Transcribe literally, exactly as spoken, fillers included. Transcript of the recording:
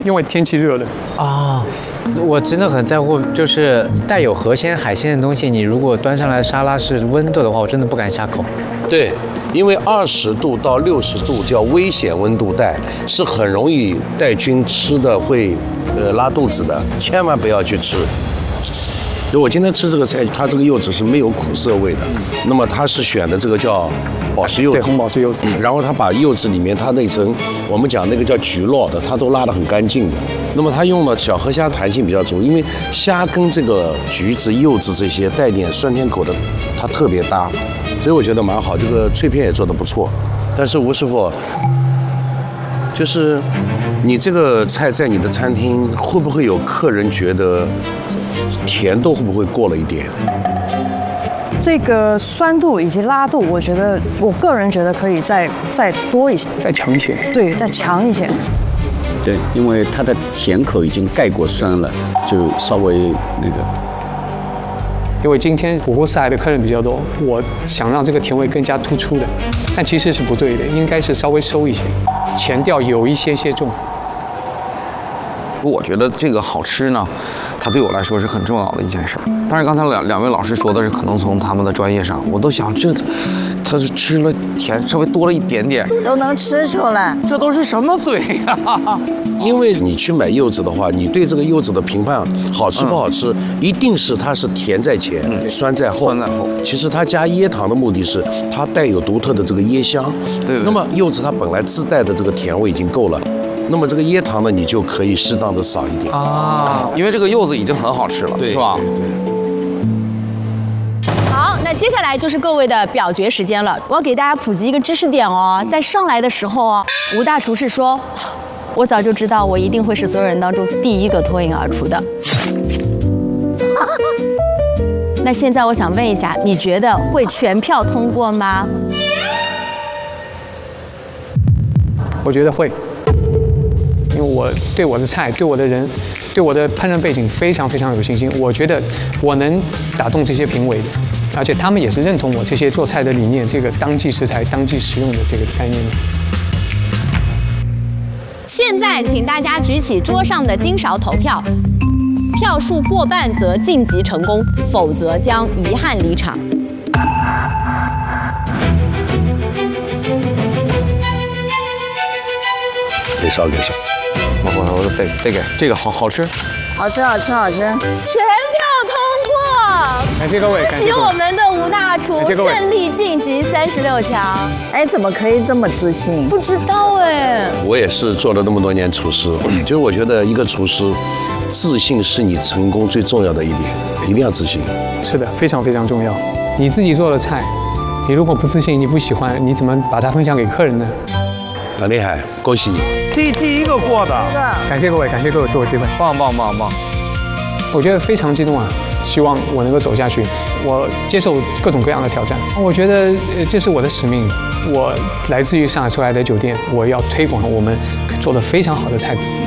因为天气热了啊。我真的很在乎，就是带有河鲜、海鲜的东西，你如果端上来的沙拉是温度的话，我真的不敢下口。 对，因为二十度到六十度叫危险温度带，是很容易带菌吃的会呃拉肚子的，千万不要去吃。就我今天吃这个菜，它这个柚子是没有苦涩味的，那么它是选的这个叫宝石柚子， 对，红宝石柚子。 然后它把柚子里面它那层我们讲那个叫菊络的，它都拉得很干净的。那么它用了小河虾弹性比较足，因为虾跟这个橘子、柚子这些带点酸甜口的，它特别搭，所以我觉得蛮好。这个脆片也做得不错，但是吴师傅，就是你这个菜在你的餐厅会不会有客人觉得？甜度会不会过了一点？ 这个酸度以及辣度，我觉得我个人觉得可以再再多一些， 再强一些。 对，再强一些。 对，因为它的甜口已经盖过酸了，就稍微那个。 因为今天火锅四海的客人比较多，我想让这个甜味更加突出的，但其实是不对的，应该是稍微收一些，前调有一些些重。 我觉得这个好吃呢，它对我来说是很重要的一件事。但是刚才两两位老师说的是，可能从他们的专业上，我都想这，他是吃了甜稍微多了一点点， 都能吃出来， 这都是什么嘴呀？ 因为你去买柚子的话，你对这个柚子的评判好吃不好吃，嗯、一定是它是甜在前，嗯、酸在后。 酸在后。 其实它加椰糖的目的是它带有独特的这个椰香。 对, 对。 那么柚子它本来自带的这个甜味已经够了。那么这个椰糖呢，你就可以适当的少一点啊，因为这个柚子已经很好吃了，是吧？ 好，那接下来就是各位的表决时间了。我要给大家普及一个知识点哦，在上来的时候哦，吴大厨师说，我早就知道我一定会是所有人当中第一个脱颖而出的。那现在我想问一下，你觉得会全票通过吗？ 我觉得会。因为我对我的菜、对我的人、对我的烹饪背景非常非常有信心，我觉得我能打动这些评委的，而且他们也是认同我这些做菜的理念，这个当季食材、当季食用的这个概念的。 现在，请大家举起桌上的金勺投票，票数过半则晋级成功，否则将遗憾离场。 给少给少。 我我我得得给这个好好吃， 好吃好吃好吃， 全票通过， 感谢各位， 恭喜我们的吴大厨顺利晋级三十六强。 哎，怎么可以这么自信？ 不知道哎。 我也是做了那么多年厨师，就是我觉得一个厨师，自信是你成功最重要的一点，一定要自信。 是的，非常非常重要。你自己做的菜，你如果不自信，你不喜欢，你怎么把它分享给客人呢？ 很厉害，恭喜你！ 第第一个过的， 感谢各位，感谢各位给我机会， 棒棒棒棒！ 我觉得非常激动啊，希望我能够走下去，我接受各种各样的挑战。我觉得这是我的使命，我来自于上海出来的酒店，我要推广我们做的非常好的菜品。